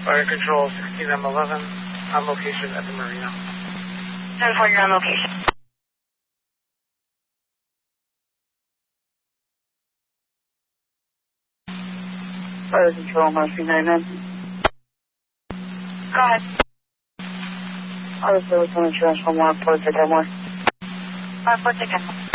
Fire Control 16M11 on location at the marina. 10-4, you're on location. Fire Control, Murphy 99. Go ahead. Auto service on insurance from Lockport to Kenmore. Lockport to Kenmore.